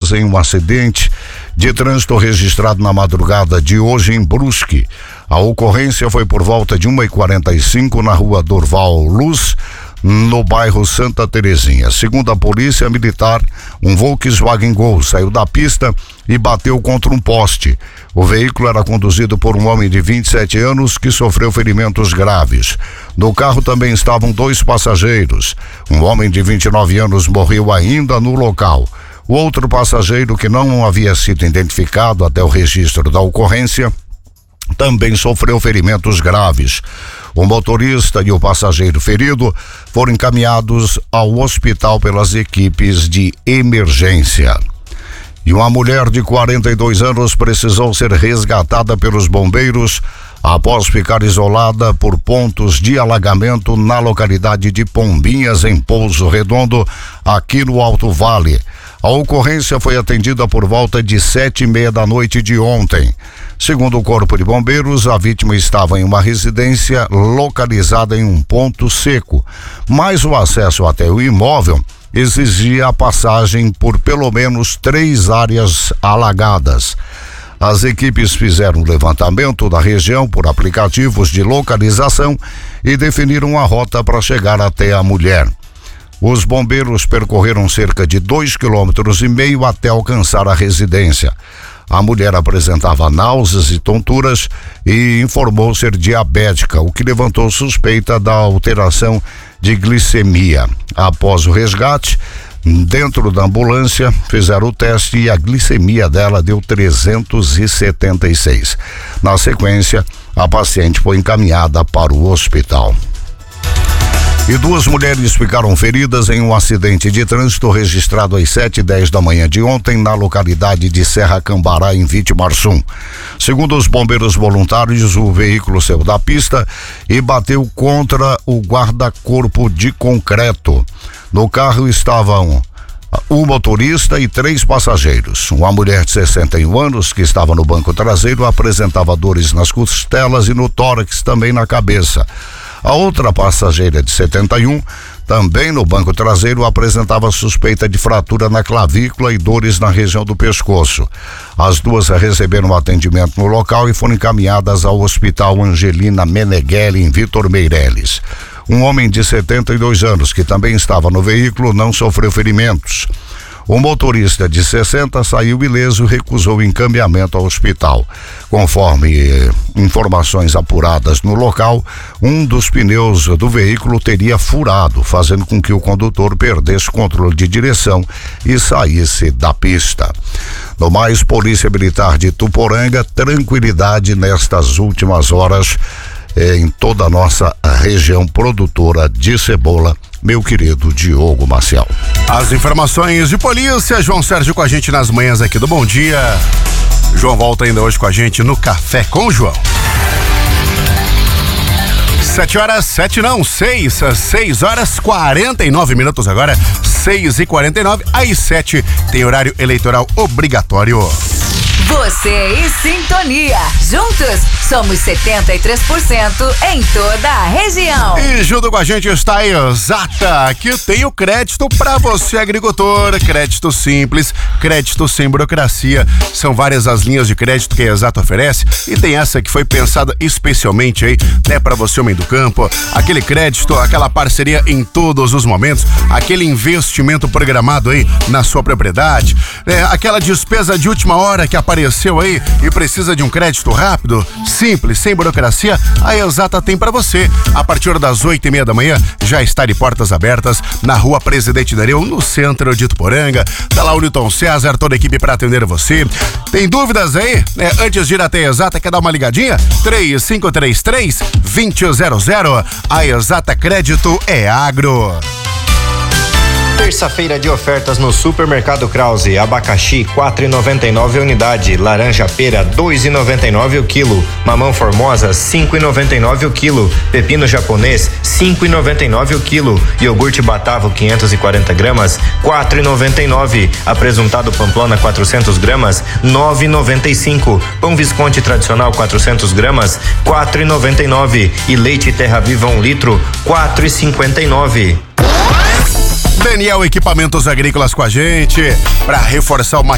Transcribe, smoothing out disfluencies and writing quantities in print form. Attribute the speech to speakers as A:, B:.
A: feridas em um acidente de trânsito registrado na madrugada de hoje em Brusque. A ocorrência foi por volta de 1h45 na rua Dorval Luz, no bairro Santa Terezinha. Segundo a polícia militar, um Volkswagen Gol saiu da pista e bateu contra um poste. O veículo era conduzido por um homem de 27 anos que sofreu ferimentos graves. No carro também estavam 2 passageiros. Um homem de 29 anos morreu ainda no local. O outro passageiro, que não havia sido identificado até o registro da ocorrência, também sofreu ferimentos graves. O motorista e o passageiro ferido foram encaminhados ao hospital pelas equipes de emergência. E uma mulher de 42 anos precisou ser resgatada pelos bombeiros após ficar isolada por pontos de alagamento na localidade de Pombinhas, em Pouso Redondo, aqui no Alto Vale. A ocorrência foi atendida por volta de 7h30 da noite de ontem. Segundo o Corpo de Bombeiros, a vítima estava em uma residência localizada em um ponto seco, mas o acesso até o imóvel exigia a passagem por pelo menos 3 áreas alagadas. As equipes fizeram um levantamento da região por aplicativos de localização e definiram a rota para chegar até a mulher. Os bombeiros percorreram cerca de 2,5 km até alcançar a residência. A mulher apresentava náuseas e tonturas e informou ser diabética, o que levantou suspeita da alteração de glicemia. Após o resgate, dentro da ambulância, fizeram o teste e a glicemia dela deu 376. Na sequência, a paciente foi encaminhada para o hospital. E 2 mulheres ficaram feridas em um acidente de trânsito registrado às 7h10 da manhã de ontem na localidade de Serra Cambará, em Vitimarsum. Segundo os bombeiros voluntários, o veículo saiu da pista e bateu contra o guarda-corpo de concreto. No carro estavam o motorista e 3 passageiros. Uma mulher de 61 anos que estava no banco traseiro apresentava dores nas costelas e no tórax, também na cabeça. A outra passageira de 71, também no banco traseiro, apresentava suspeita de fratura na clavícula e dores na região do pescoço. As 2 receberam atendimento no local e foram encaminhadas ao Hospital Angelina Meneghelli, em Vitor Meireles. Um homem de 72 anos, que também estava no veículo, não sofreu ferimentos. O motorista de 60 saiu ileso e recusou o encaminhamento ao hospital. Conforme informações apuradas no local, um dos pneus do veículo teria furado, fazendo com que o condutor perdesse o controle de direção e saísse da pista. No mais, Polícia Militar de Tuporanga, tranquilidade nestas últimas horas em toda a nossa região produtora de cebola, meu querido Diogo Maciel.
B: As informações de polícia, João Sérgio com a gente nas manhãs aqui do Bom Dia. João volta ainda hoje com a gente no Café com o João. 6 horas 49 minutos agora, 6h49, às 7 tem horário eleitoral obrigatório.
C: Você e Sintonia. Juntos, somos 73% em toda a região.
B: E junto com a gente está a Exata, que tem o crédito para você, agricultor. Crédito simples, crédito sem burocracia. São várias as linhas de crédito que a Exata oferece e tem essa que foi pensada especialmente aí, né, para você, homem do campo. Aquele crédito, aquela parceria em todos os momentos, aquele investimento programado aí na sua propriedade, aquela despesa de última hora que apareceu aí e precisa de um crédito rápido, simples, sem burocracia, a Exata tem para você. A partir das 8h30 da manhã já está de portas abertas na Rua Presidente Nereu, no centro de Tuporanga. Tá lá o Newton César, toda a equipe para atender você. Tem dúvidas aí, né? Antes de ir até a Exata, quer dar uma ligadinha? 3533-2000. A Exata Crédito é agro.
D: Terça-feira de ofertas no Supermercado Krause. Abacaxi 4,99 a unidade, laranja pera 2,99 o quilo, mamão formosa 5,99 o quilo, pepino japonês 5,99 o quilo, iogurte Batavo 540 gramas 4,99, apresuntado Pamplona 400 gramas 9,95, pão Visconti tradicional 400 gramas 4,99 e leite Terra Viva 1 litro 4,59.
B: Daniel Equipamentos Agrícolas com a gente para reforçar o